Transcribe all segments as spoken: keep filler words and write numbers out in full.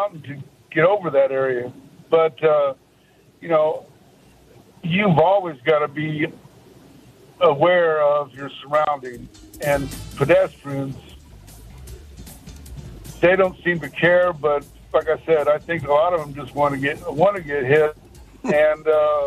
mountain to get over that area. But, uh, you know, you've always got to be aware of your surroundings. And pedestrians, they don't seem to care, but like I said, I think a lot of them just want to get want to get hit, and uh,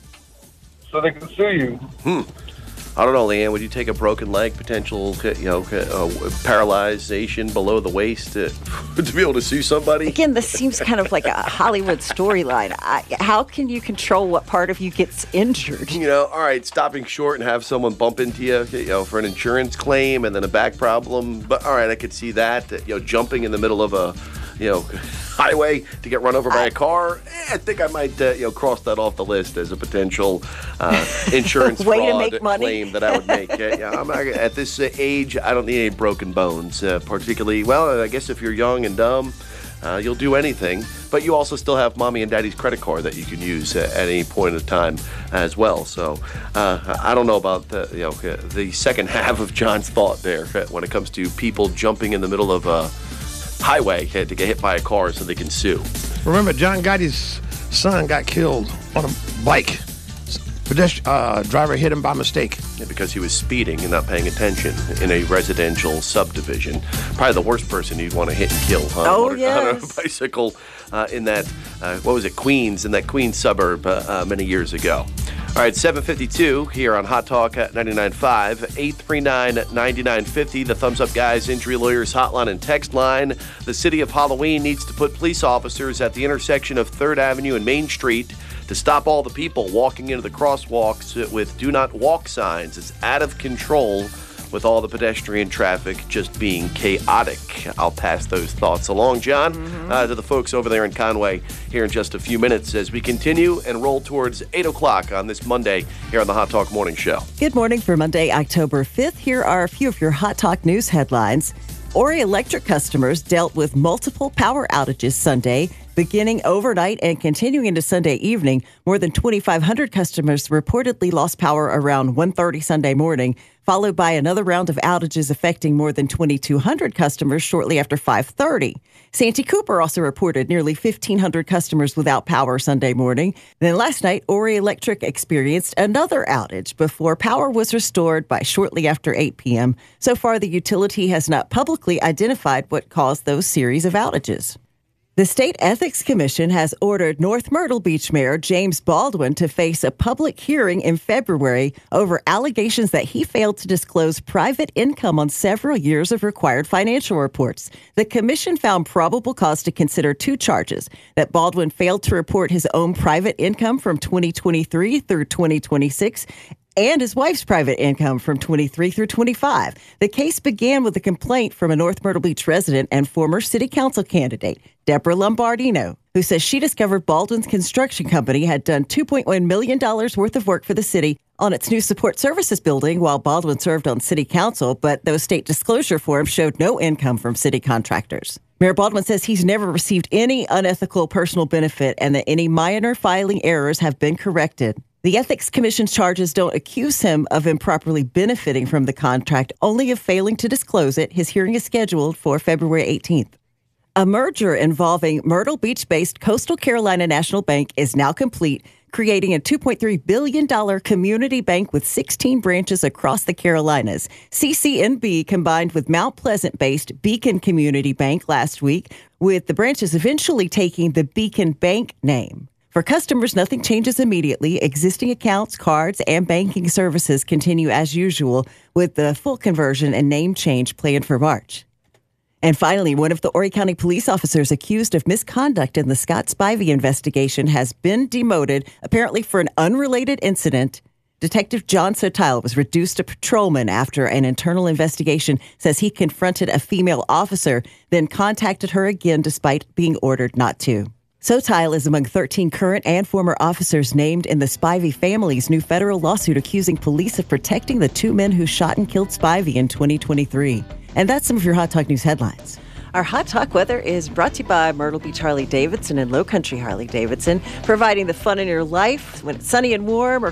so they can sue you. Hmm. I don't know, Leanne. Would you take a broken leg, potential, you know, uh, paralyzation below the waist to, to be able to sue somebody? Again, this seems kind of like a Hollywood storyline. How can you control what part of you gets injured? You know, all right, stopping short and have someone bump into you, you know, for an insurance claim and then a back problem. But all right, I could see that. You know, jumping in the middle of a, you know, highway to get run over by a car. Eh, I think I might, uh, you know, cross that off the list as a potential uh, insurance way fraud to make money. claim that I would make. Uh, yeah, I'm, I, at this uh, age, I don't need any broken bones. Uh, particularly, well, I guess if you're young and dumb, uh, you'll do anything. But you also still have mommy and daddy's credit card that you can use uh, at any point of time as well. So uh, I don't know about the, you know, the second half of John's thought there uh, when it comes to people jumping in the middle of a highway to get hit by a car so they can sue. Remember, John Gotti's son got killed on a bike. Pedestrian uh, driver hit him by mistake. Yeah, because he was speeding and not paying attention in a residential subdivision. Probably the worst person you'd want to hit and kill. Huh? Oh, on, yes. on a bicycle uh, in that, uh, what was it, Queens, in that Queens suburb uh, uh, many years ago. All right, seven fifty-two here on Hot Talk at ninety-nine point five, eight three nine, nine nine five zero, the Thumbs Up Guys Injury Lawyers hotline and text line. The city of Halloween needs to put police officers at the intersection of third Avenue and Main Street to stop all the people walking into the crosswalks with do not walk signs. It's out of control with all the pedestrian traffic just being chaotic. I'll pass those thoughts along, John, mm-hmm. uh, to the folks over there in Conway here in just a few minutes as we continue and roll towards eight o'clock on this Monday here on the Hot Talk Morning Show. Good morning for Monday, October fifth. Here are a few of your Hot Talk news headlines. Ori Electric customers dealt with multiple power outages Sunday, beginning overnight and continuing into Sunday evening. More than twenty-five hundred customers reportedly lost power around one thirty Sunday morning, followed by another round of outages affecting more than twenty-two hundred customers shortly after five thirty. Santee Cooper also reported nearly fifteen hundred customers without power Sunday morning. Then last night, Ori Electric experienced another outage before power was restored by shortly after eight p.m. So far, the utility has not publicly identified what caused those series of outages. The State Ethics Commission has ordered North Myrtle Beach Mayor James Baldwin to face a public hearing in February over allegations that he failed to disclose private income on several years of required financial reports. The commission found probable cause to consider two charges: that Baldwin failed to report his own private income from twenty twenty-three through twenty twenty-six, and his wife's private income from twenty-three through twenty-five. The case began with a complaint from a North Myrtle Beach resident and former city council candidate, Deborah Lombardino, who says she discovered Baldwin's construction company had done two point one million dollars worth of work for the city on its new support services building while Baldwin served on city council, but those state disclosure forms showed no income from city contractors. Mayor Baldwin says he's never received any unethical personal benefit and that any minor filing errors have been corrected. The Ethics Commission's charges don't accuse him of improperly benefiting from the contract, only of failing to disclose it. His hearing is scheduled for February eighteenth. A merger involving Myrtle Beach-based Coastal Carolina National Bank is now complete, creating a two point three billion dollars community bank with sixteen branches across the Carolinas. C C N B combined with Mount Pleasant-based Beacon Community Bank last week, with the branches eventually taking the Beacon Bank name. For customers, nothing changes immediately. Existing accounts, cards, and banking services continue as usual, with the full conversion and name change planned for March. And finally, one of the Horry County police officers accused of misconduct in the Scott Spivey investigation has been demoted, apparently for an unrelated incident. Detective John Sotile was reduced to patrolman after an internal investigation says he confronted a female officer, then contacted her again despite being ordered not to. Sotile is among thirteen current and former officers named in the Spivey family's new federal lawsuit accusing police of protecting the two men who shot and killed Spivey in twenty twenty-three. And that's some of your Hot Talk News headlines. Our Hot Talk weather is brought to you by Myrtle Beach Harley-Davidson and Low Country Harley-Davidson, providing the fun in your life when it's sunny and warm or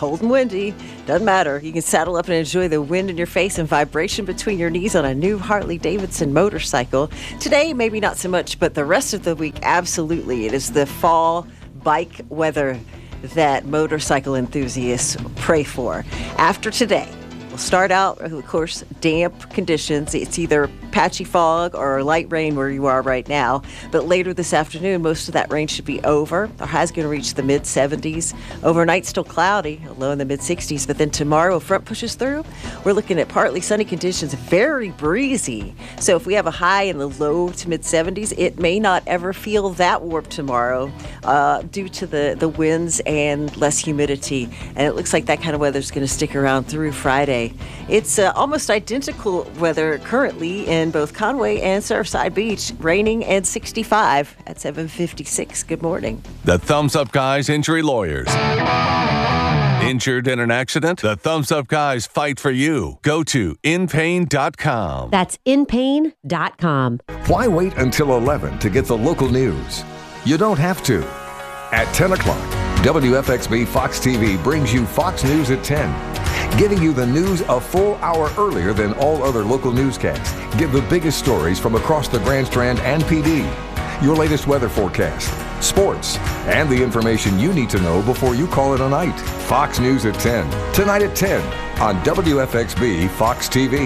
cold and windy. Doesn't matter. You can saddle up and enjoy the wind in your face and vibration between your knees on a new Harley-Davidson motorcycle. Today, maybe not so much, but the rest of the week, absolutely. It is the fall bike weather that motorcycle enthusiasts pray for. After today, we'll start out, of course, damp conditions. It's either patchy fog or light rain where you are right now. But later this afternoon, most of that rain should be over. Our high is going to reach the mid seventies. Overnight, still cloudy, a low in the mid sixties. But then tomorrow, a front pushes through. We're looking at partly sunny conditions, very breezy. So if we have a high in the low to mid seventies, it may not ever feel that warm tomorrow uh, due to the, the winds and less humidity. And it looks like that kind of weather is going to stick around through Friday. It's uh, almost identical weather currently in both Conway and Surfside Beach, raining and sixty-five at seven fifty-six. Good morning. The Thumbs Up Guys Injury Lawyers. Injured in an accident? The Thumbs Up Guys fight for you. Go to in pain dot com. That's in pain dot com. Why wait until eleven to get the local news? You don't have to. At ten o'clock, W F X B Fox T V brings you Fox News at ten, giving you the news a full hour earlier than all other local newscasts. Get the biggest stories from across the Grand Strand and P D, your latest weather forecast, sports, and the information you need to know before you call it a night. Fox News at ten, tonight at ten on W F X B Fox T V.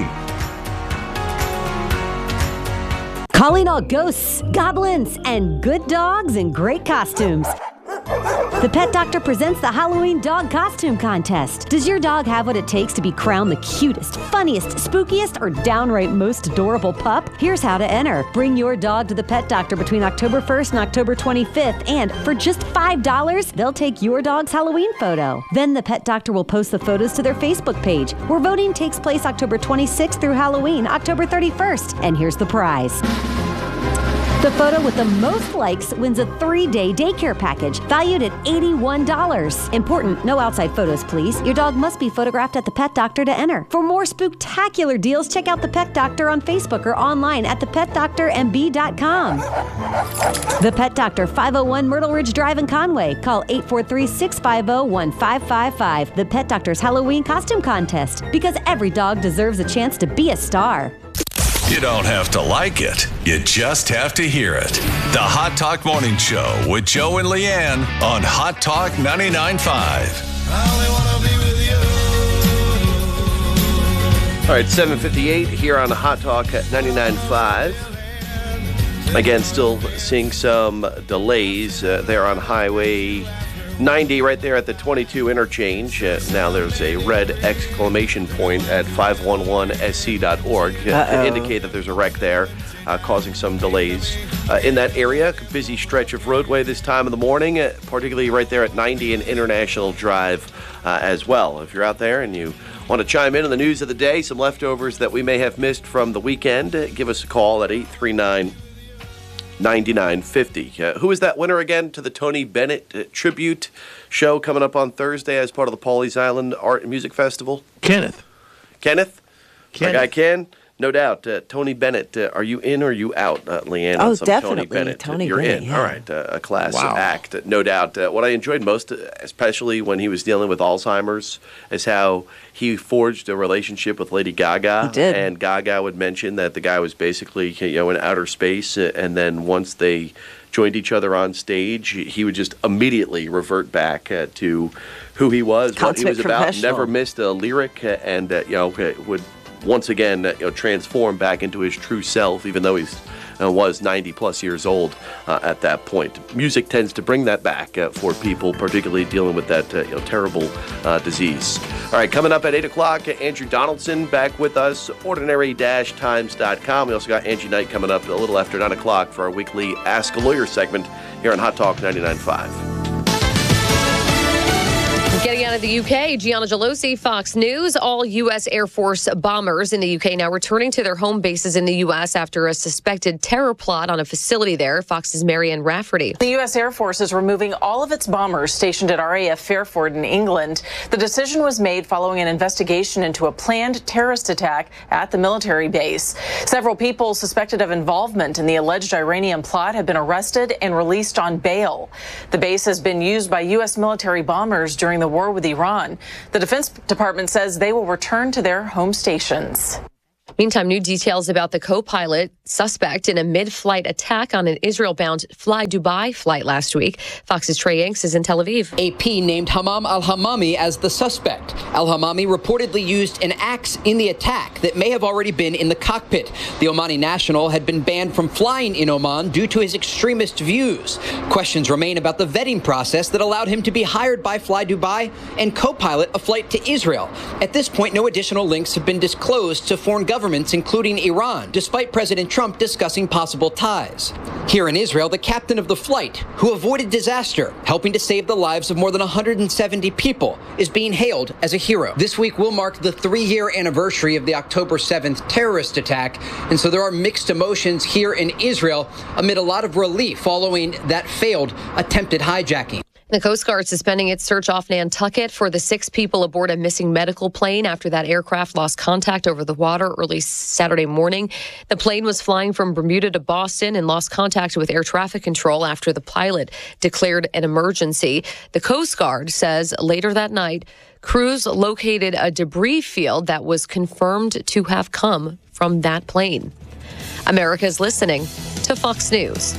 Calling all ghosts, goblins, and good dogs in great costumes. The Pet Doctor presents the Halloween Dog Costume Contest. Does your dog have what it takes to be crowned the cutest, funniest, spookiest, or downright most adorable pup? Here's how to enter. Bring your dog to the Pet Doctor between October first and October twenty-fifth, and for just five dollars, they'll take your dog's Halloween photo. Then the Pet Doctor will post the photos to their Facebook page, where voting takes place October twenty-sixth through Halloween, October thirty-first. And here's the prize. The photo with the most likes wins a three-day daycare package valued at eighty-one dollars. Important, no outside photos, please. Your dog must be photographed at the Pet Doctor to enter. For more spooktacular deals, check out the Pet Doctor on Facebook or online at the pet doctor m b dot com. The Pet Doctor, five oh one Myrtle Ridge Drive in Conway. Call eight four three, six five zero, one five five five. The Pet Doctor's Halloween Costume Contest, because every dog deserves a chance to be a star. You don't have to like it. You just have to hear it. The Hot Talk Morning Show with Joe and Leanne on Hot Talk ninety-nine point five. All right, seven fifty-eight here on Hot Talk at ninety-nine point five. Again, still seeing some delays uh, there on Highway ninety right there at the twenty-two interchange. Uh, now there's a red exclamation point at five one one S C dot org uh, to indicate that there's a wreck there, uh, causing some delays uh, in that area. Busy stretch of roadway this time of the morning, uh, particularly right there at ninety and International Drive uh, as well. If you're out there and you want to chime in on the news of the day, some leftovers that we may have missed from the weekend, uh, give us a call at eight three nine, nine nine five zero. Uh, who is that winner again to the Tony Bennett uh, tribute show coming up on Thursday as part of the Pawleys Island Art and Music Festival? Kenneth. Kenneth? Kenneth. Our guy Ken? No doubt. Uh, Tony Bennett, uh, are you in or are you out, uh, Leanne? Oh, on some definitely. Tony Bennett. Tony You're Bennett, in. yeah. All right. Uh, a class Wow. act, uh, no doubt. Uh, what I enjoyed most, uh, especially when he was dealing with Alzheimer's, is how he forged a relationship with Lady Gaga. He did. And Gaga would mention that the guy was basically, you know, in outer space, uh, and then once they joined each other on stage, he would just immediately revert back uh, to who he was, what he Consummate was about, professional. never missed a lyric, uh, and, uh, you know, uh, would once again uh, you know, transform back into his true self, even though he's uh, was ninety plus years old uh, at that point. Music tends to bring that back uh, for people, particularly dealing with that uh, you know, terrible uh, disease. All right, coming up at eight o'clock, Andrew Donaldson back with us, ordinary dash times dot com. We also got Angie Knight coming up a little after nine o'clock for our weekly Ask a Lawyer segment here on Hot Talk ninety-nine point five. Getting out of the U K, Gianna Gelosi, Fox News. All U S Air Force bombers in the U K now returning to their home bases in the U S after a suspected terror plot on a facility there. Fox's Marianne Rafferty. The U S Air Force is removing all of its bombers stationed at R A F Fairford in England. The decision was made following an investigation into a planned terrorist attack at the military base. Several people suspected of involvement in the alleged Iranian plot have been arrested and released on bail. The base has been used by U S military bombers during the war with with Iran. The Defense Department says they will return to their home stations. Meantime, new details about the co-pilot suspect in a mid-flight attack on an Israel-bound Fly Dubai flight last week. Fox's Trey Yanks is in Tel Aviv. A P named Hammam al-Hammami as the suspect. Al-Hammami reportedly used an axe in the attack that may have already been in the cockpit. The Omani national had been banned from flying in Oman due to his extremist views. Questions remain about the vetting process that allowed him to be hired by Fly Dubai and co-pilot a flight to Israel. At this point, no additional links have been disclosed to foreign governments, including Iran, despite President Trump discussing possible ties. Here in Israel, the captain of the flight, who avoided disaster, helping to save the lives of more than one hundred seventy people, is being hailed as a hero. This week will mark the three-year anniversary of the October seventh terrorist attack, and so there are mixed emotions here in Israel amid a lot of relief following that failed attempted hijacking. The Coast Guard suspending its search off Nantucket for the six people aboard a missing medical plane after that aircraft lost contact over the water early Saturday morning. The plane was flying from Bermuda to Boston and lost contact with air traffic control after the pilot declared an emergency. The Coast Guard says later that night, crews located a debris field that was confirmed to have come from that plane. America's listening to Fox News.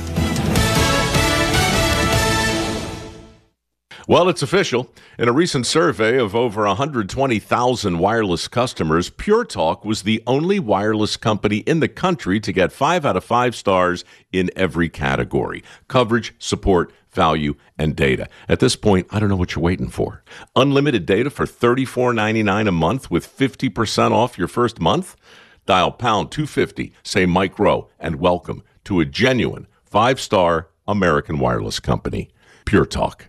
Well, it's official. In a recent survey of over one hundred twenty thousand wireless customers, Pure Talk was the only wireless company in the country to get five out of five stars in every category: coverage, support, value, and data. At this point, I don't know what you're waiting for. Unlimited data for thirty-four ninety-nine a month with fifty percent off your first month? Dial pound two fifty, say Mike Rowe, and welcome to a genuine five-star American wireless company. Pure Talk.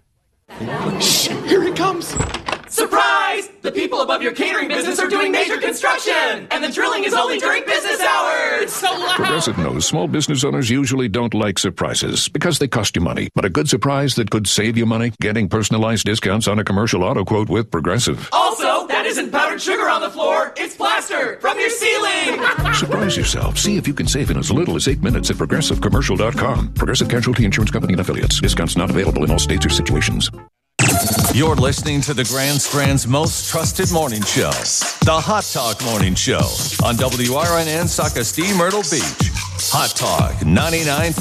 Shh, here he comes. Surprise! The people above your catering business are doing major construction, and the drilling is only during business hours. So loud. Progressive knows small business owners usually don't like surprises because they cost you money. But a good surprise that could save you money? Getting personalized discounts on a commercial auto quote with Progressive. Also, that isn't powdered sugar on the floor. It's plaster from your ceiling. Surprise yourself. See if you can save in as little as eight minutes at progressive commercial dot com. Progressive Casualty Insurance Company and Affiliates. Discounts not available in all states or situations. You're listening to the Grand Strand's most trusted morning show, the Hot Talk Morning Show on W R N N Sac-Castille, Myrtle Beach. Hot Talk ninety-nine point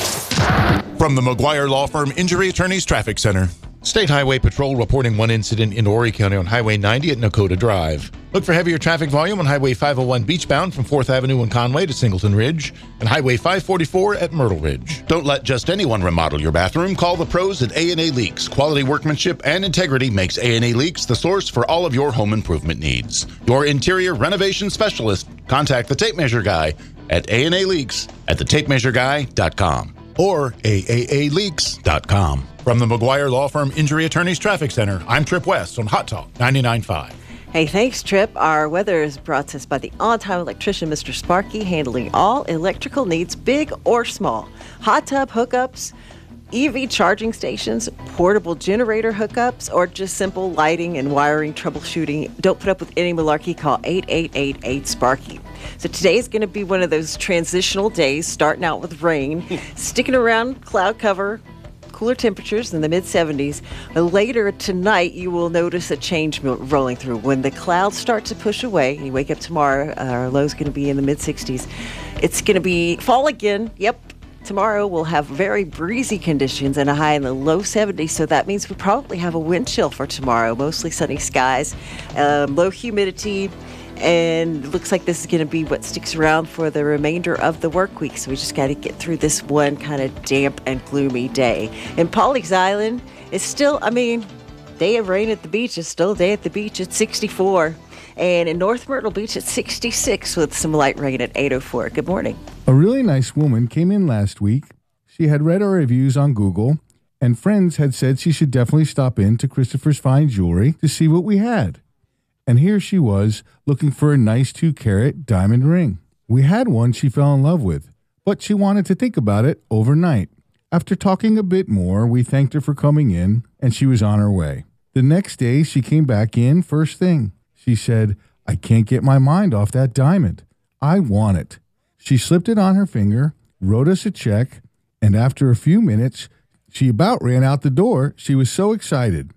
five. From the McGuire Law Firm Injury Attorneys Traffic Center. State Highway Patrol reporting one incident in Horry County on Highway ninety at Nakota Drive. Look for heavier traffic volume on Highway five oh one beachbound from fourth Avenue and Conway to Singleton Ridge and Highway five forty-four at Myrtle Ridge. Don't let just anyone remodel your bathroom. Call the pros at A and A Leaks. Quality workmanship and integrity makes A and A Leaks the source for all of your home improvement needs. Your interior renovation specialist. Contact the Tape Measure Guy at A and A Leaks at the tape measure guy dot com or A A A leaks dot com. From the McGuire Law Firm Injury Attorneys Traffic Center, I'm Trip West on Hot Talk ninety-nine point five. Hey, thanks, Trip. Our weather is brought to us by the on-time electrician, Mister Sparky, handling all electrical needs, big or small. Hot tub hookups, E V charging stations, portable generator hookups, or just simple lighting and wiring troubleshooting. Don't put up with any malarkey. Call eight eight eight eight Sparky. So today is going to be one of those transitional days, starting out with rain, sticking around cloud cover, cooler temperatures in the mid seventies. But later tonight, you will notice a change rolling through. When the clouds start to push away, you wake up tomorrow, uh, our low is going to be in the mid sixties. It's going to be fall again. Yep. Tomorrow we'll have very breezy conditions and a high in the low seventies, so that means we probably have a wind chill for tomorrow. Mostly sunny skies, um, low humidity, and it looks like this is going to be what sticks around for the remainder of the work week. So we just got to get through this one kind of damp and gloomy day. And Pawleys Island is still, I mean, day of rain at the beach is still a day at the beach at sixty-four. And in North Myrtle Beach at sixty-six with some light rain at eight oh four. Good morning. A really nice woman came in last week. She had read our reviews on Google, and friends had said she should definitely stop in to Christopher's Fine Jewelry to see what we had. And here she was, looking for a nice two-carat diamond ring. We had one she fell in love with, but she wanted to think about it overnight. After talking a bit more, we thanked her for coming in, and she was on her way. The next day, she came back in first thing. She said, "I can't get my mind off that diamond. I want it." She slipped it on her finger, wrote us a check, and after a few minutes, she about ran out the door. She was so excited.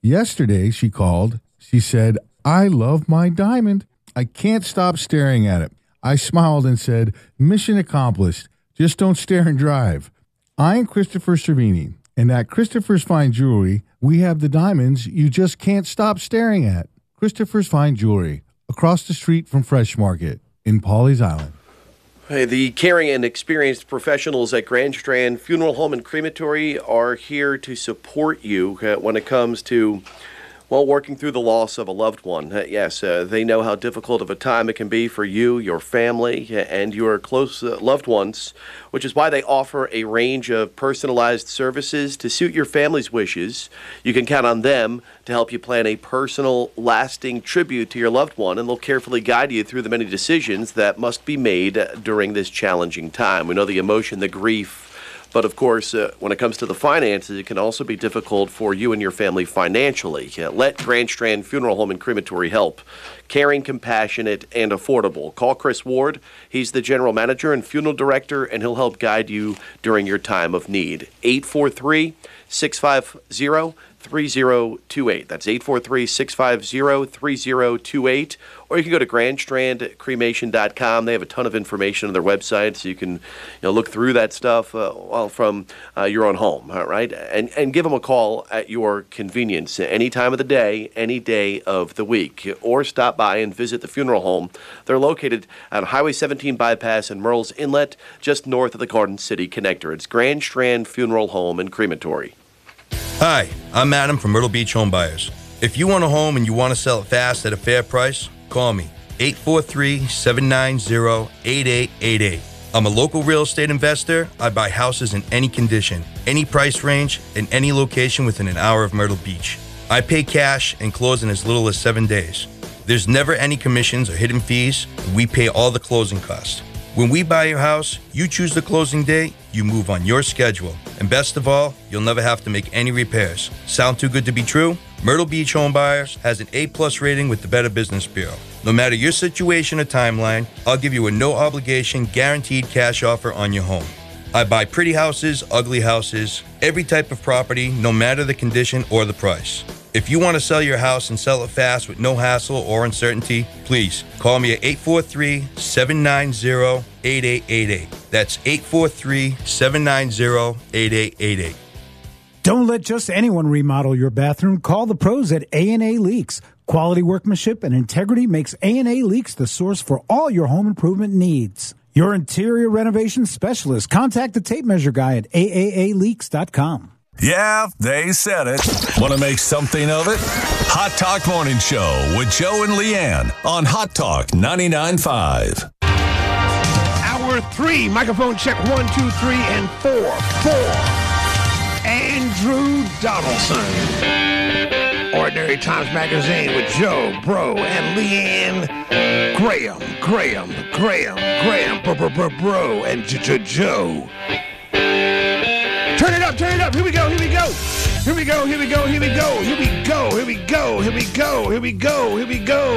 Yesterday, she called. She said, I love my diamond. I can't stop staring at it. I smiled and said, mission accomplished. Just don't stare and drive. I'm Christopher Cervini, and at Christopher's Fine Jewelry, we have the diamonds you just can't stop staring at. Christopher's Fine Jewelry, across the street from Fresh Market in Pawleys Island. Hey, the caring and experienced professionals at Grand Strand Funeral Home and Crematory are here to support you uh, when it comes to, well, working through the loss of a loved one. Uh, yes, uh, they know how difficult of a time it can be for you, your family, uh, and your close uh, loved ones, which is why they offer a range of personalized services to suit your family's wishes. You can count on them to help you plan a personal, lasting tribute to your loved one, and they'll carefully guide you through the many decisions that must be made during this challenging time. We know the emotion, the grief, but of course, uh, when it comes to the finances, it can also be difficult for you and your family financially. Uh, let Grand Strand Funeral Home and Crematory help. Caring, compassionate, and affordable. Call Chris Ward. He's the general manager and funeral director, and he'll help guide you during your time of need. eight four three, six five zero, three zero two eight. That's eight four three, six five zero, three zero two eight. Or you can go to grand strand cremation dot com. They have a ton of information on their website, so you can you know, look through that stuff uh, while from uh, your own home, all right? And, and give them a call at your convenience, any time of the day, any day of the week. Or stop by and visit the funeral home. They're located on Highway seventeen bypass in Murrells Inlet, just north of the Garden City Connector. It's Grand Strand Funeral Home and Crematory. Hi, I'm Adam from Myrtle Beach Home Buyers. If you want a home and you want to sell it fast at a fair price, call me, eight four three, seven nine zero, eight eight eight eight. I'm a local real estate investor. I buy houses in any condition, any price range, and any location within an hour of Myrtle Beach. I pay cash and close in as little as seven days. There's never any commissions or hidden fees, and we pay all the closing costs. When we buy your house, you choose the closing date, you move on your schedule. And best of all, you'll never have to make any repairs. Sound too good to be true? Myrtle Beach Home Buyers has an A plus rating with the Better Business Bureau. No matter your situation or timeline, I'll give you a no-obligation, guaranteed cash offer on your home. I buy pretty houses, ugly houses, every type of property, no matter the condition or the price. If you want to sell your house and sell it fast with no hassle or uncertainty, please call me at eight four three, seven nine zero, eight eight eight eight. That's eight four three, seven nine zero, eight eight eight eight. Don't let just anyone remodel your bathroom. Call the pros at A and A Leaks. Quality workmanship and integrity makes A and A Leaks the source for all your home improvement needs. Your interior renovation specialist. Contact the tape measure guy at A A A leaks dot com. Yeah, they said it. Want to make something of it? Hot Talk Morning Show with Joe and Leanne on Hot Talk ninety-nine point five. Hour three, microphone check one, two, three, and four. Four. Andrew Donaldson. Ordinary Times Magazine with Joe, Bro, and Leanne. Graham, Graham, Graham, Graham, Bro, Bro, Bro, Bro, and Joe. Turn it up, turn it up. Here we go, here we go. Here we go, here we go, here we go. Here we go, here we go, here we go, here we go, here we go.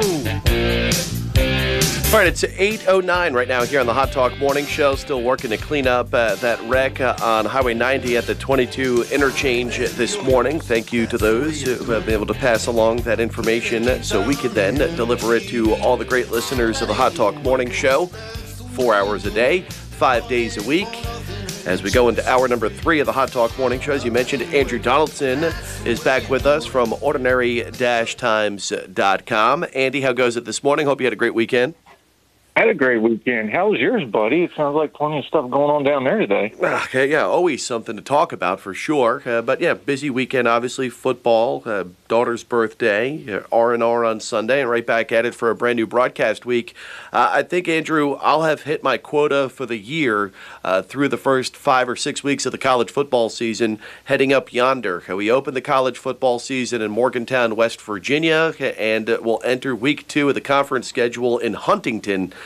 All right, it's eight oh nine right now here on the Hot Talk Morning Show. Still working to clean up uh, that wreck uh, on Highway ninety at the twenty-two interchange this morning. Thank you to those who have been able to pass along that information so we could then deliver it to all the great listeners of the Hot Talk Morning Show. Four hours a day, five days a week. As we go into hour number three of the Hot Talk Morning Show, as you mentioned, Andrew Donaldson is back with us from ordinary times dot com. Andy, how goes it this morning? Hope you had a great weekend. I had a great weekend. How was yours, buddy? It sounds like plenty of stuff going on down there today. Okay, yeah, always something to talk about for sure. Uh, but yeah, busy weekend, obviously. Football, uh, daughter's birthday, uh, R and R on Sunday, and right back at it for a brand new broadcast week. Uh, I think, Andrew, I'll have hit my quota for the year uh, through the first five or six weeks of the college football season, heading up yonder. Uh, we opened the college football season in Morgantown, West Virginia, and uh, we'll enter week two of the conference schedule in Huntington,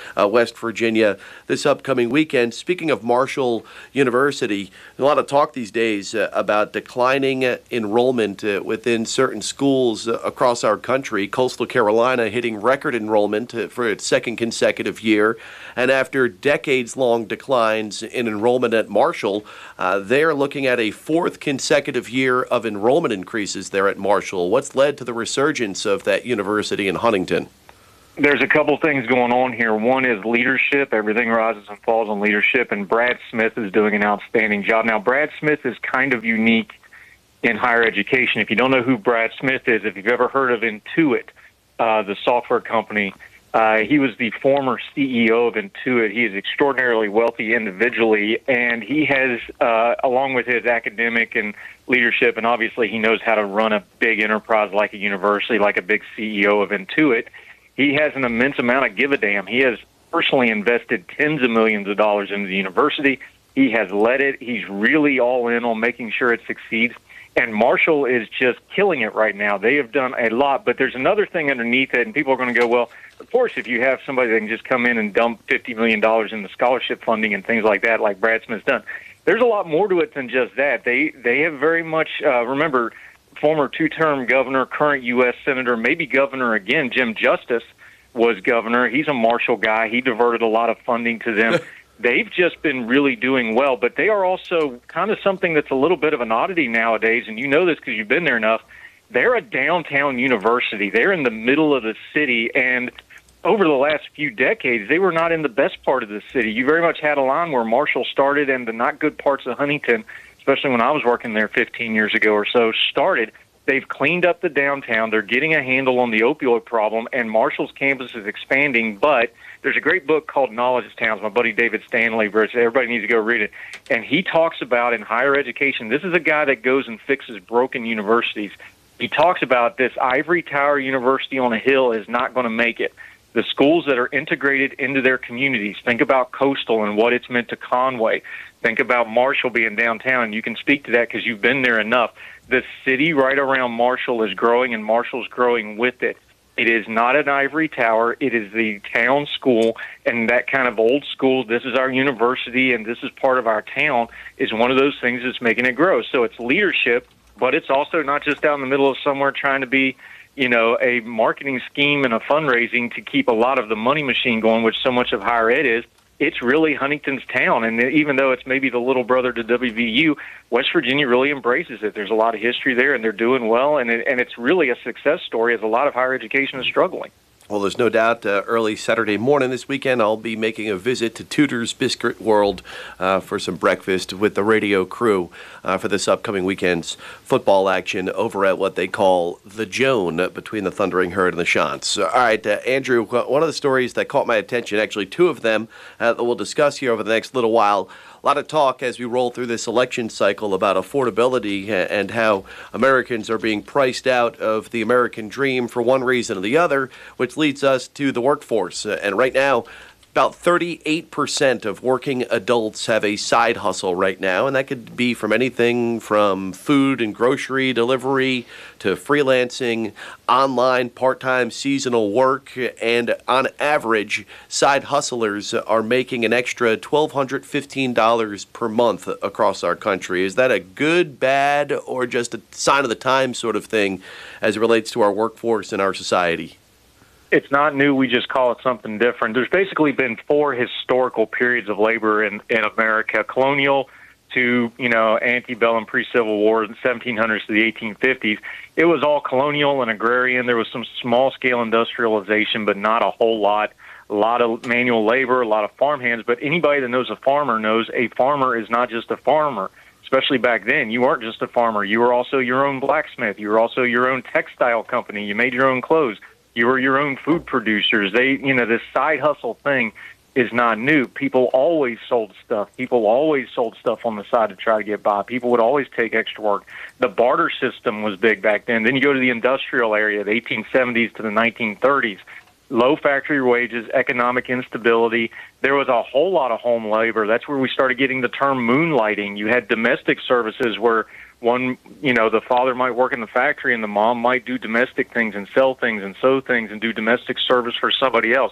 uh, West Virginia this upcoming weekend. Speaking of Marshall University, a lot of talk these days uh, about declining uh, enrollment uh, within certain schools uh, across our country. Coastal Carolina hitting record enrollment uh, for its second consecutive year. And after decades-long declines in enrollment at Marshall, uh, they're looking at a fourth consecutive year of enrollment increases there at Marshall. What's led to the resurgence of that university in Huntington? There's a couple things going on here. One is leadership. Everything rises and falls on leadership, and Brad Smith is doing an outstanding job. Now, Brad Smith is kind of unique in higher education. If you don't know who Brad Smith is, if you've ever heard of Intuit, uh, the software company, uh, he was the former C E O of Intuit. He is extraordinarily wealthy individually, and he has, uh, along with his academic and leadership, and obviously he knows how to run a big enterprise like a university, like a big C E O of Intuit. He has an immense amount of give a damn. He has personally invested tens of millions of dollars into the university. He has led it. He's really all in on making sure it succeeds. And Marshall is just killing it right now. They have done a lot, but there's another thing underneath it, and people are going to go, well, of course, if you have somebody that can just come in and dump fifty million dollars in the scholarship funding and things like that, like Brad Smith's done, there's a lot more to it than just that. They, they have very much, uh, remember, former two-term governor, current U S senator, maybe governor again, Jim Justice was governor. He's a Marshall guy. He diverted a lot of funding to them. They've just been really doing well, but they are also kind of something that's a little bit of an oddity nowadays, and you know this because you've been there enough. They're a downtown university. They're in the middle of the city, and over the last few decades, they were not in the best part of the city. You very much had a line where Marshall started and the not good parts of Huntington, especially when I was working there fifteen years ago or so, started. They've cleaned up the downtown. They're getting a handle on the opioid problem, and Marshall's campus is expanding. But there's a great book called Knowledge Towns. My buddy David Stanley, everybody needs to go read it. And he talks about in higher education, this is a guy that goes and fixes broken universities. He talks about this ivory tower university on a hill is not going to make it. The schools that are integrated into their communities, think about Coastal and what it's meant to Conway. Think about Marshall being downtown, and you can speak to that because you've been there enough. The city right around Marshall is growing, and Marshall's growing with it. It is not an ivory tower. It is the town school, and that kind of old school, this is our university, and this is part of our town, is one of those things that's making it grow. So it's leadership, but it's also not just out in the middle of somewhere trying to be, you know, a marketing scheme and a fundraising to keep a lot of the money machine going, which so much of higher ed is. It's really Huntington's town, and even though it's maybe the little brother to W V U, West Virginia really embraces it. There's a lot of history there, and they're doing well, and it, and it's really a success story as a lot of higher education is struggling. Well, there's no doubt uh, early Saturday morning this weekend, I'll be making a visit to Tudor's Biscuit World uh, for some breakfast with the radio crew uh, for this upcoming weekend's football action over at what they call the Joan between the Thundering Herd and the Chants. All right, uh, Andrew, one of the stories that caught my attention, actually two of them uh, that we'll discuss here over the next little while. A lot of talk as we roll through this election cycle about affordability and how Americans are being priced out of the American dream for one reason or the other, which leads us to the workforce. And right now, about thirty-eight percent of working adults have a side hustle right now, and that could be from anything from food and grocery delivery to freelancing, online, part-time, seasonal work, and on average, side hustlers are making an extra one thousand two hundred fifteen dollars per month across our country. Is that a good, bad, or just a sign of the times sort of thing as it relates to our workforce and our society? It's not new. We just call it something different. There's basically been four historical periods of labor in, in America, colonial to, you know, antebellum, pre-Civil War, the seventeen hundreds to the eighteen fifties. It was all colonial and agrarian. There was some small-scale industrialization, but not a whole lot. A lot of manual labor, a lot of farmhands. But anybody that knows a farmer knows a farmer is not just a farmer. Especially back then, you weren't just a farmer. You were also your own blacksmith. You were also your own textile company. You made your own clothes. You were your own food producers. They, you know, this side hustle thing is not new. People always sold stuff. People always sold stuff on the side to try to get by. People would always take extra work. The barter system was big back then. Then you go to the industrial area, the eighteen seventies to the nineteen thirties. Low factory wages, economic instability. There was a whole lot of home labor. That's where we started getting the term moonlighting. You had domestic services where one, you know, the father might work in the factory and the mom might do domestic things and sell things and sew things and do domestic service for somebody else.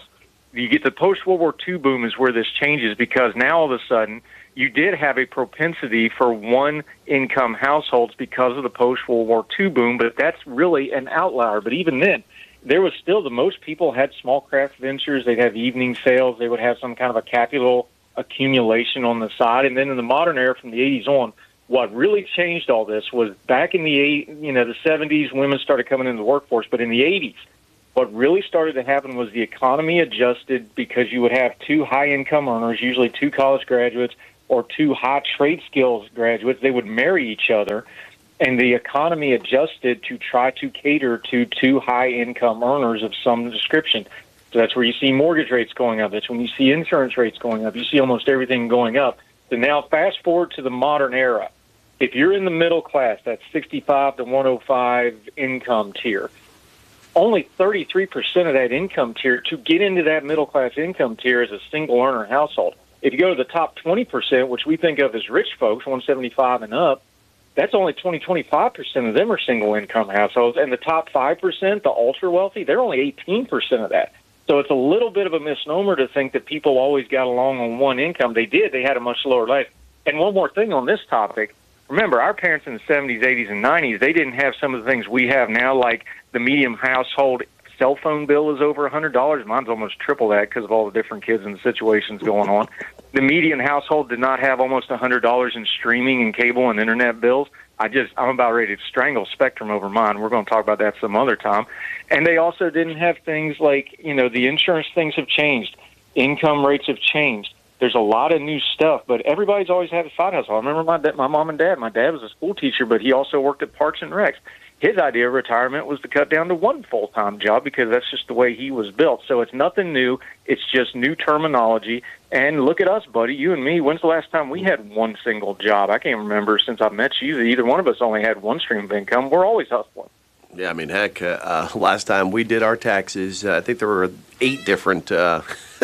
You get the post-World War Two boom is where this changes, because now all of a sudden you did have a propensity for one-income households because of the post-World War Two boom, but that's really an outlier. But even then, there was still the most people had small craft ventures. They'd have evening sales. They would have some kind of a capital accumulation on the side. And then in the modern era from the eighties on, what really changed all this was back in the eight, you know, the seventies, women started coming into the workforce, but in the eighties, what really started to happen was the economy adjusted, because you would have two high-income earners, usually two college graduates or two high trade skills graduates. They would marry each other, and the economy adjusted to try to cater to two high-income earners of some description. So that's where you see mortgage rates going up. That's when you see insurance rates going up. You see almost everything going up. So now fast forward to the modern era. If you're in the middle class, that's sixty-five to one oh five income tier, only thirty-three percent of that income tier, to get into that middle-class income tier, is a single-earner household. If you go to the top twenty percent, which we think of as rich folks, one seventy-five and up, that's only twenty, twenty-five percent of them are single-income households. And the top five percent, the ultra-wealthy, they're only eighteen percent of that. So it's a little bit of a misnomer to think that people always got along on one income. They did. They had a much lower life. And one more thing on this topic. Remember, our parents in the seventies, eighties, and nineties, they didn't have some of the things we have now, like the median household cell phone bill is over one hundred dollars. Mine's almost triple that because of all the different kids and situations going on. The median household did not have almost one hundred dollars in streaming and cable and internet bills. I just, I'm about ready to strangle Spectrum over mine. We're going to talk about that some other time. And they also didn't have things like, you know, the insurance things have changed. Income rates have changed. There's a lot of new stuff, but everybody's always had a side hustle. I remember my dad, my mom and dad. My dad was a school teacher, but he also worked at Parks and Recs. His idea of retirement was to cut down to one full-time job because that's just the way he was built. So it's nothing new. It's just new terminology. And look at us, buddy, you and me. When's the last time we had one single job? I can't remember since I met you that either one of us only had one stream of income. We're always hustling. Yeah, I mean, heck, uh, uh, last time we did our taxes, uh, I think there were eight different uh,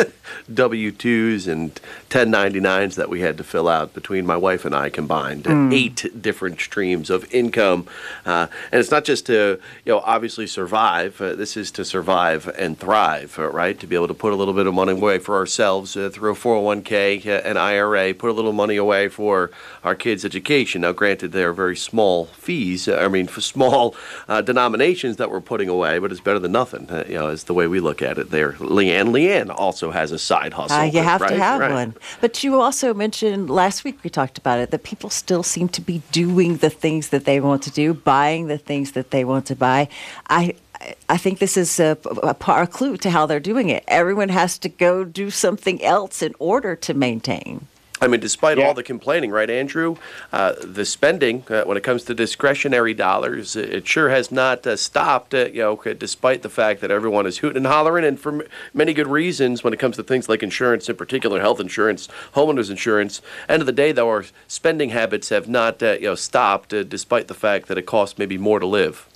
W two's and ten ninety-nines that we had to fill out between my wife and I combined. Mm. Eight different streams of income. Uh, and it's not just to, you know, obviously survive. Uh, this is to survive and thrive, uh, right? To be able to put a little bit of money away for ourselves uh, through a four oh one k, uh, an I R A, put a little money away for our kids' education. Now, granted, they are very small fees. Uh, I mean, for small uh, denominations that we're putting away, but it's better than nothing. Uh, you know, is the way we look at it there. Leanne, Leanne also has a side hustle. Uh, you have right? to have right. one. But you also mentioned last week, we talked about it, that people still seem to be doing the things that they want to do, buying the things that they want to buy. I I think this is a, a, a clue to how they're doing it. Everyone has to go do something else in order to maintain. I mean, despite yeah. all the complaining, right, Andrew, uh, the spending, uh, when it comes to discretionary dollars, it sure has not uh, stopped, uh, you know, despite the fact that everyone is hooting and hollering, and for m- many good reasons when it comes to things like insurance, in particular health insurance, homeowners insurance. End of the day, though, our spending habits have not, uh, you know, stopped, uh, despite the fact that it costs maybe more to live.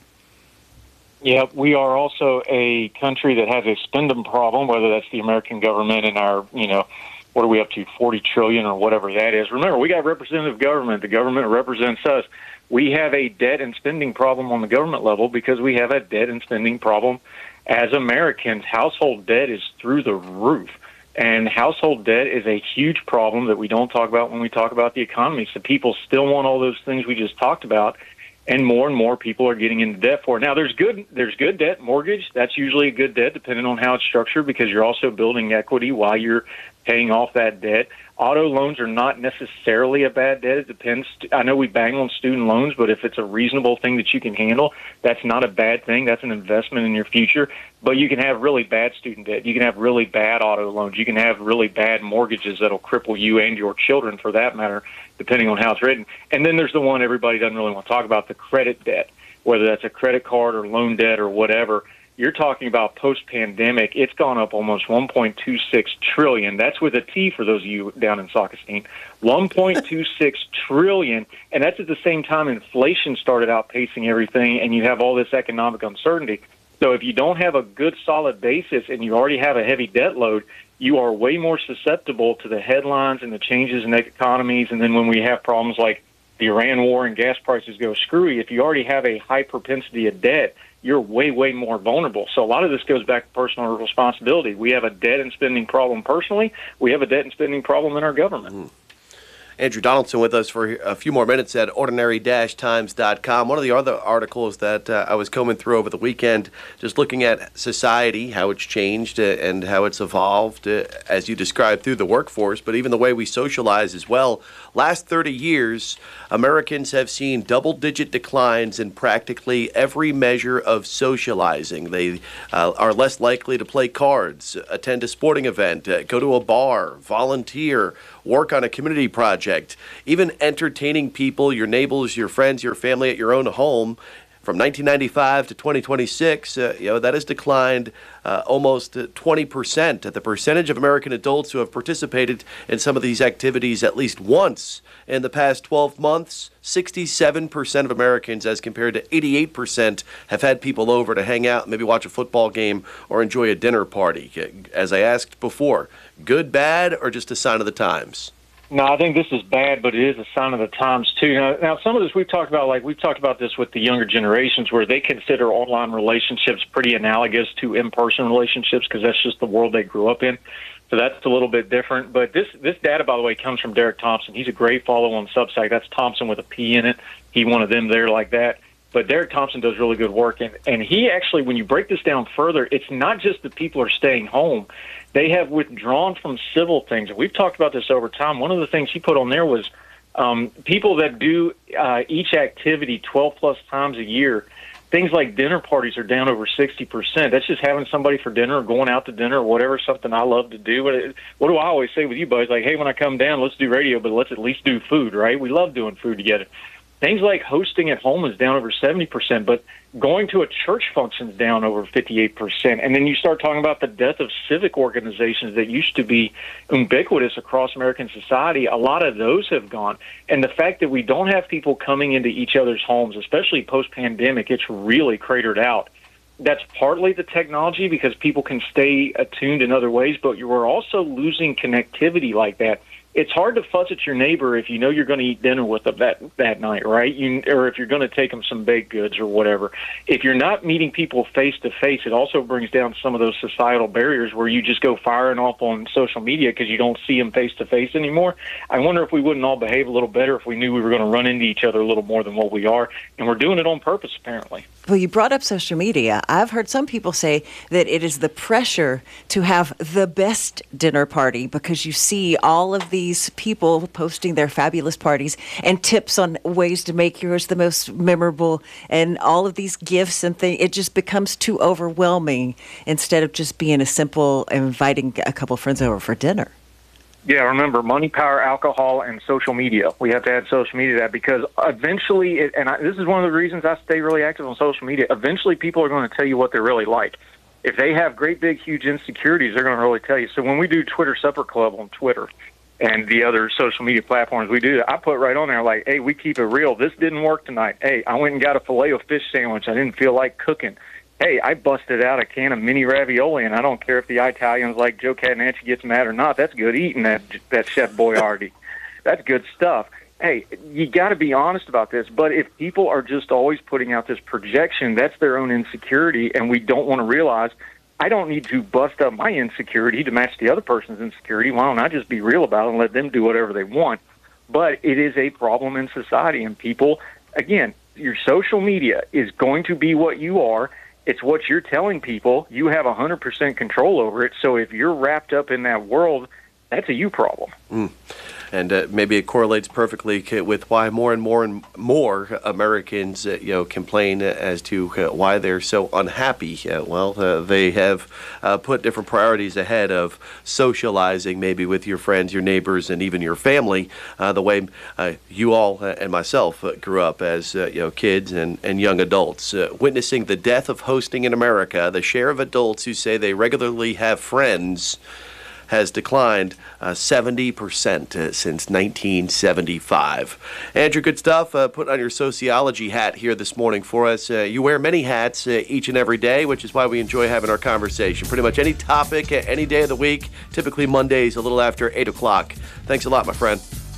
Yeah, we are also a country that has a spending problem, whether that's the American government and our, you know, what are we up to, forty trillion or whatever that is. Remember, we got representative government. The government represents us. We have a debt and spending problem on the government level because we have a debt and spending problem as Americans. Household debt is through the roof. And household debt is a huge problem that we don't talk about when we talk about the economy. So people still want all those things we just talked about, and more and more people are getting into debt for it. Now, there's good there's good debt. Mortgage, that's usually a good debt, depending on how it's structured, because you're also building equity while you're paying off that debt. Auto loans are not necessarily a bad debt. It depends. I know we bang on student loans, but if it's a reasonable thing that you can handle, that's not a bad thing. That's an investment in your future. But you can have really bad student debt. You can have really bad auto loans. You can have really bad mortgages that'll cripple you and your children, for that matter, depending on how it's written. And then there's the one everybody doesn't really want to talk about, the credit debt, whether that's a credit card or loan debt or whatever. You're talking about post-pandemic. It's gone up almost one point two six trillion dollars. That's with a T for those of you down in Saukesteen. one point two six trillion dollars, and that's at the same time inflation started outpacing everything, and you have all this economic uncertainty. So if you don't have a good, solid basis and you already have a heavy debt load, you are way more susceptible to the headlines and the changes in economies. And then when we have problems like the Iran war and gas prices go screwy, if you already have a high propensity of debt, you're way, way more vulnerable. So a lot of this goes back to personal responsibility. We have a debt and spending problem personally. We have a debt and spending problem in our government. Mm. Andrew Donaldson with us for a few more minutes at ordinary dash times dot com. One of the other articles that uh, I was combing through over the weekend, just looking at society, how it's changed uh, and how it's evolved, uh, as you described, through the workforce, but even the way we socialize as well. Last thirty years, Americans have seen double-digit declines in practically every measure of socializing. They uh, are less likely to play cards, attend a sporting event, uh, go to a bar, volunteer, work on a community project, even entertaining people, your neighbors, your friends, your family at your own home. From nineteen ninety-five to twenty twenty-six, uh, you know, that has declined uh, almost twenty percent. The percentage of American adults who have participated in some of these activities at least once in the past twelve months, sixty-seven percent of Americans, as compared to eighty-eight percent, have had people over to hang out, maybe watch a football game or enjoy a dinner party. As I asked before, good, bad, or just a sign of the times? No, I think this is bad, but it is a sign of the times, too. Now, now, some of this we've talked about, like we've talked about this with the younger generations, where they consider online relationships pretty analogous to in-person relationships because that's just the world they grew up in. So that's a little bit different. But this this data, by the way, comes from Derek Thompson. He's a great follow on Substack. That's Thompson with a P in it. He wanted them there like that. But Derek Thompson does really good work. And, and he actually, when you break this down further, it's not just that people are staying home. They have withdrawn from civil things. And we've talked about this over time. One of the things he put on there was um, people that do uh, each activity twelve plus times a year. Things like dinner parties are down over sixty percent. That's just having somebody for dinner or going out to dinner or whatever, something I love to do. What, what do I always say with you buddies? Like, hey, when I come down, let's do radio, but let's at least do food, right? We love doing food together. Things like hosting at home is down over seventy percent, but going to a church function is down over fifty-eight percent. And then you start talking about the death of civic organizations that used to be ubiquitous across American society. A lot of those have gone. And the fact that we don't have people coming into each other's homes, especially post-pandemic, it's really cratered out. That's partly the technology because people can stay attuned in other ways, but we're also losing connectivity like that. It's hard to fuss at your neighbor if you know you're going to eat dinner with them that, that night, right? You, or if you're going to take them some baked goods or whatever. If you're not meeting people face-to-face, it also brings down some of those societal barriers where you just go firing off on social media because you don't see them face-to-face anymore. I wonder if we wouldn't all behave a little better if we knew we were going to run into each other a little more than what we are, and we're doing it on purpose, apparently. Well, you brought up social media. I've heard some people say that it is the pressure to have the best dinner party because you see all of these people posting their fabulous parties and tips on ways to make yours the most memorable and all of these gifts and things. It just becomes too overwhelming instead of just being a simple inviting a couple friends over for dinner. Yeah, remember, money, power, alcohol, and social media. We have to add social media to that because eventually, it, and I, this is one of the reasons I stay really active on social media, eventually people are going to tell you what they're really like. If they have great, big, huge insecurities, they're going to really tell you. So when we do Twitter Supper Club on Twitter and the other social media platforms we do, I put right on there like, hey, we keep it real. This didn't work tonight. Hey, I went and got a Filet-O-Fish sandwich. I didn't feel like cooking. Hey, I busted out a can of mini ravioli, and I don't care if the Italians like Joe Catanacci gets mad or not. That's good eating, that that Chef Boyardee. That's good stuff. Hey, you got to be honest about this. But if people are just always putting out this projection, that's their own insecurity, and we don't want to realize I don't need to bust up my insecurity to match the other person's insecurity. Why don't I just be real about it and let them do whatever they want? But it is a problem in society, and people, again, your social media is going to be what you are. It's what you're telling people. You have one hundred percent control over it. So if you're wrapped up in that world, that's a you problem. Mm. And uh, maybe it correlates perfectly with why more and more and more Americans, uh, you know, complain as to uh, why they're so unhappy. Uh, well, uh, they have uh, put different priorities ahead of socializing, maybe with your friends, your neighbors, and even your family. Uh, the way uh, you all uh, and myself uh, grew up as uh, you know kids and, and young adults, uh, witnessing the death of hosting in America. The share of adults who say they regularly have friends has declined uh, seventy percent uh, since nineteen seventy-five. Andrew, good stuff. Uh, put on your sociology hat here this morning for us. Uh, you wear many hats uh, each and every day, which is why we enjoy having our conversation. Pretty much any topic, uh, any day of the week, typically Mondays a little after eight o'clock. Thanks a lot, my friend.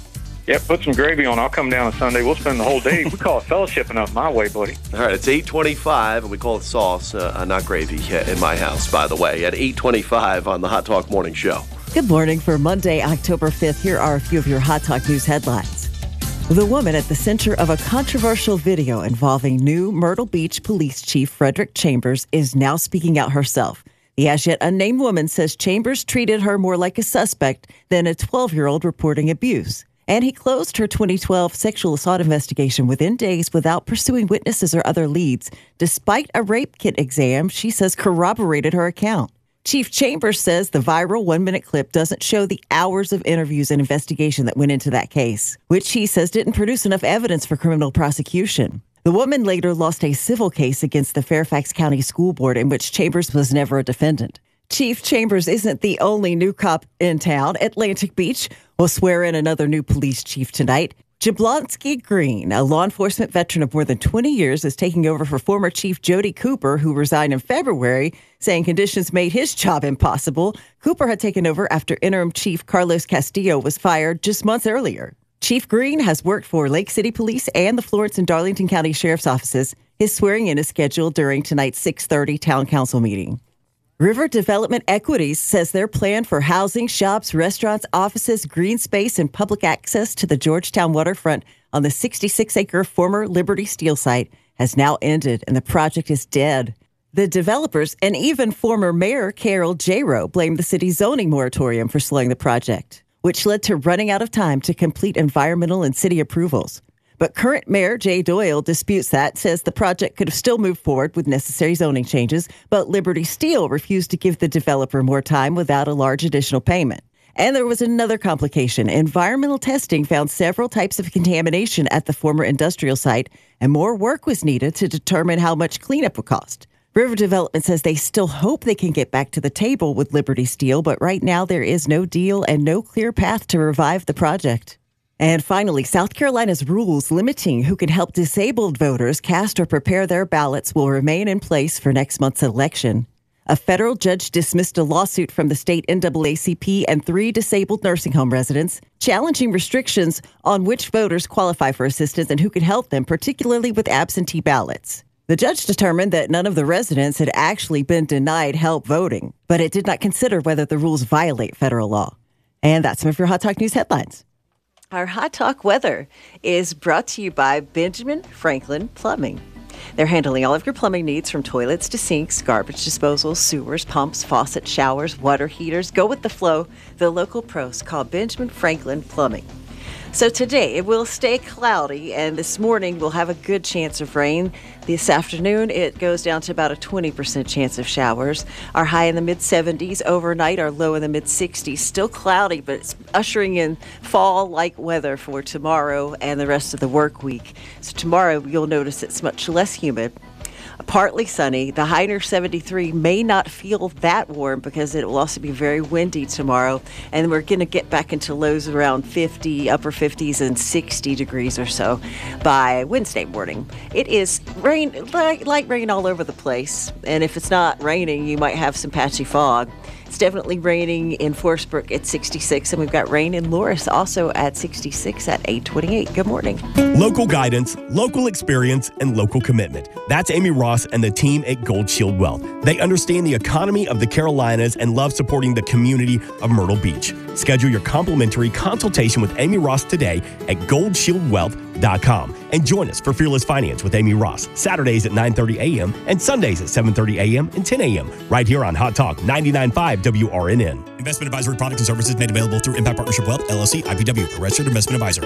Yeah, put some gravy on. I'll come down on Sunday. We'll spend the whole day. We call it fellowshipping up my way, buddy. All right, it's eight twenty-five, and we call it sauce, uh, not gravy, uh, in my house, by the way, at eight twenty-five on the Hot Talk Morning Show. Good morning for Monday, October fifth. Here are a few of your Hot Talk News headlines. The woman at the center of a controversial video involving new Myrtle Beach Police Chief Frederick Chambers is now speaking out herself. The as yet unnamed woman says Chambers treated her more like a suspect than a twelve-year-old reporting abuse. And he closed her twenty twelve sexual assault investigation within days without pursuing witnesses or other leads, despite a rape kit exam she says corroborated her account. Chief Chambers says the viral one-minute clip doesn't show the hours of interviews and investigation that went into that case, which he says didn't produce enough evidence for criminal prosecution. The woman later lost a civil case against the Fairfax County School Board in which Chambers was never a defendant. Chief Chambers isn't the only new cop in town. Atlantic Beach will swear in another new police chief tonight. Jablonski Green, a law enforcement veteran of more than twenty years, is taking over for former Chief Jody Cooper, who resigned in February, saying conditions made his job impossible. Cooper had taken over after interim Chief Carlos Castillo was fired just months earlier. Chief Green has worked for Lake City Police and the Florence and Darlington County Sheriff's Offices. His swearing-in is scheduled during tonight's six thirty Town Council meeting. River Development Equities says their plan for housing, shops, restaurants, offices, green space, and public access to the Georgetown waterfront on the sixty-six acre former Liberty Steel site has now ended, and the project is dead. The developers and even former Mayor Carol Jaro blamed the city's zoning moratorium for slowing the project, which led to running out of time to complete environmental and city approvals. But current Mayor Jay Doyle disputes that, says the project could have still moved forward with necessary zoning changes, but Liberty Steel refused to give the developer more time without a large additional payment. And there was another complication. Environmental testing found several types of contamination at the former industrial site, and more work was needed to determine how much cleanup would cost. River Development says they still hope they can get back to the table with Liberty Steel, but right now there is no deal and no clear path to revive the project. And finally, South Carolina's rules limiting who can help disabled voters cast or prepare their ballots will remain in place for next month's election. A federal judge dismissed a lawsuit from the state N double A C P and three disabled nursing home residents, challenging restrictions on which voters qualify for assistance and who can help them, particularly with absentee ballots. The judge determined that none of the residents had actually been denied help voting, but it did not consider whether the rules violate federal law. And that's some of your Hot Talk News headlines. Our Hot Talk weather is brought to you by Benjamin Franklin Plumbing. They're handling all of your plumbing needs from toilets to sinks, garbage disposal, sewers, pumps, faucets, showers, water heaters. Go with the flow. The local pros call Benjamin Franklin Plumbing. So today it will stay cloudy, and this morning we'll have a good chance of rain. This afternoon it goes down to about a twenty percent chance of showers. Our high in the mid seventies overnight, our low in the mid sixties. Still cloudy, but it's ushering in fall-like weather for tomorrow and the rest of the work week. So tomorrow you'll notice it's much less humid. Partly sunny. The high near seventy-three may not feel that warm because it will also be very windy tomorrow. And we're going to get back into lows around fifty, upper fifties, and sixty degrees or so by Wednesday morning. It is rain, light, light rain all over the place. And if it's not raining, you might have some patchy fog. It's definitely raining in Forest Brook at sixty-six, and we've got rain in Loris also at sixty-six at eight twenty-eight. Good morning. Local guidance, local experience, and local commitment. That's Amy Ross and the team at Gold Shield Wealth. They understand the economy of the Carolinas and love supporting the community of Myrtle Beach. Schedule your complimentary consultation with Amy Ross today at gold shield wealth dot com and join us for Fearless Finance with Amy Ross, Saturdays at nine thirty a.m. and Sundays at seven thirty a.m. and ten a.m. right here on Hot Talk ninety-nine point five W R N N. Investment advisory products and services made available through Impact Partnership Wealth, L L C, I P W, a registered investment advisor.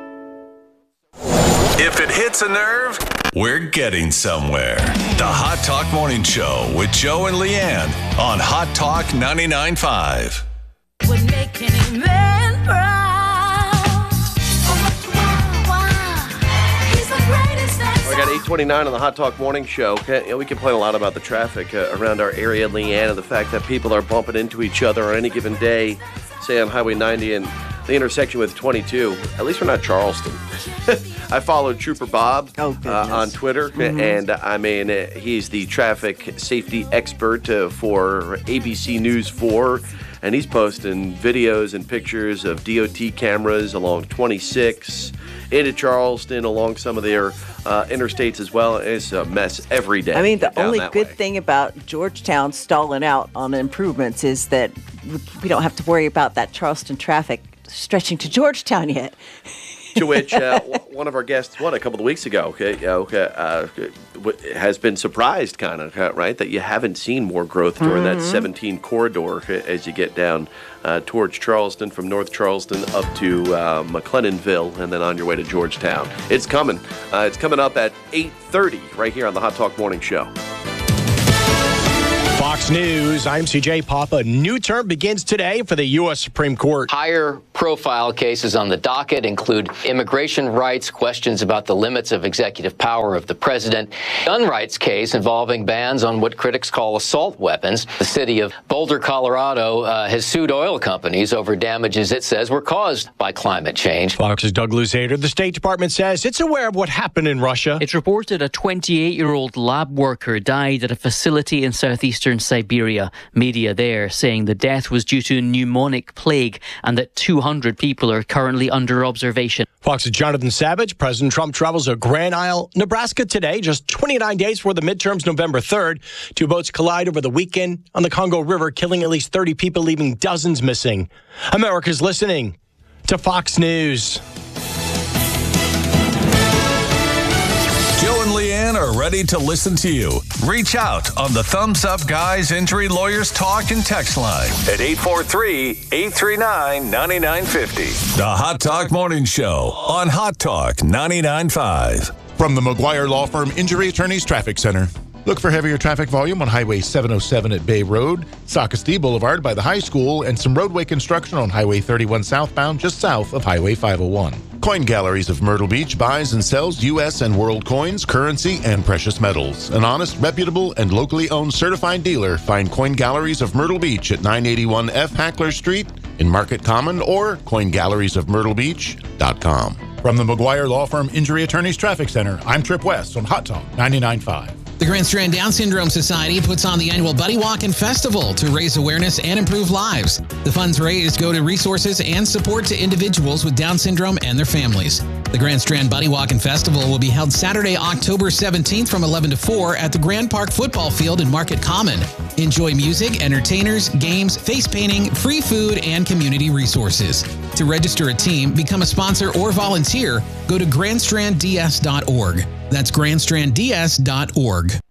If it hits a nerve, we're getting somewhere. The Hot Talk Morning Show with Joe and Leanne on Hot Talk ninety-nine point five. Would make any man proud. He's the greatest that's We got eight twenty-nine on the Hot Talk Morning Show. Okay, you know, we complain a lot about the traffic uh, around our area, Leanne, and the fact that people are bumping into each other on any given day, say on Highway ninety and the intersection with twenty-two. At least we're not Charleston. I followed Trooper Bob oh, uh, on Twitter, mm-hmm. and uh, I mean, uh, he's the traffic safety expert uh, for A B C News four. and he's posting videos and pictures of D O T cameras along twenty-six into Charleston, along some of their uh, interstates as well. It's a mess every day. I mean, the only good way. thing about Georgetown stalling out on improvements is that we don't have to worry about that Charleston traffic stretching to Georgetown yet. To which uh, one of our guests, what, a couple of weeks ago, okay, okay uh, has been surprised, kind of, right, that you haven't seen more growth during mm-hmm. that seventeen corridor as you get down uh, towards Charleston, from North Charleston up to uh, McLennanville, and then on your way to Georgetown. It's coming. Uh, it's coming up at eight thirty right here on the Hot Talk Morning Show. Fox News, I'm C J Papa. A new term begins today for the U S Supreme Court. Higher profile cases on the docket include immigration rights, questions about the limits of executive power of the president, gun rights case involving bans on what critics call assault weapons. The city of Boulder, Colorado uh, has sued oil companies over damages it says were caused by climate change. Fox's Doug Luzader. The State Department says it's aware of what happened in Russia. It's reported a twenty-eight-year-old lab worker died at a facility in southeastern Siberia. Media there saying the death was due to pneumonic plague and that two hundred people are currently under observation. Fox's Jonathan Savage. President Trump travels to Grand Isle, Nebraska today, just twenty-nine days before the midterms, November third. Two boats collide over the weekend on the Congo River, killing at least thirty people, leaving dozens missing. America's listening to Fox News. Joe and Leanne are ready to listen to you. Reach out on the Thumbs Up Guys Injury Lawyers Talk and Text line at eight four three, eight three nine, nine nine five zero. The Hot Talk Morning Show on Hot Talk ninety-nine point five. From the McGuire Law Firm Injury Attorneys Traffic Center. Look for heavier traffic volume on Highway seven oh seven at Bay Road, Socastee Boulevard by the high school, and some roadway construction on Highway thirty-one southbound just south of Highway five oh one. Coin Galleries of Myrtle Beach buys and sells U S and world coins, currency, and precious metals. An honest, reputable, and locally owned certified dealer. Find Coin Galleries of Myrtle Beach at nine eighty-one F Hackler Street in Market Common or coin galleries of myrtle beach dot com. From the McGuire Law Firm Injury Attorneys Traffic Center, I'm Trip West on Hot Talk ninety-nine point five. The Grand Strand Down Syndrome Society puts on the annual Buddy Walk and Festival to raise awareness and improve lives. The funds raised go to resources and support to individuals with Down syndrome and their families. The Grand Strand Buddy Walk and Festival will be held Saturday, October seventeenth from eleven to four at the Grand Park Football Field in Market Common. Enjoy music, entertainers, games, face painting, free food, and community resources. To register a team, become a sponsor, or volunteer, go to grand strand d s dot org. That's grand strand d s dot org.